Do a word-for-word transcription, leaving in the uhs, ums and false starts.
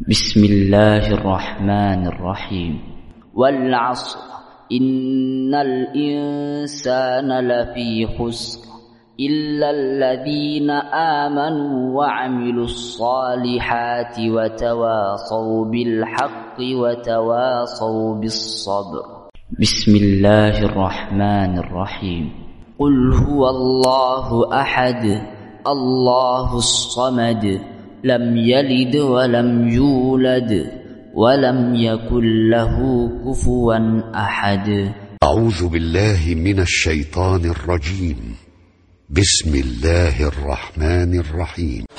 بسم الله الرحمن الرحيم. والعصر إن الإنسان لفي خسر إلا الذين آمنوا وعملوا الصالحات وتواصوا بالحق وتواصوا بالصبر. بسم الله الرحمن الرحيم. قل هو الله أحد الله الصمد لم يلد ولم يولد ولم يكن له كفوا أحد. أعوذ بالله من الشيطان الرجيم. بسم الله الرحمن الرحيم.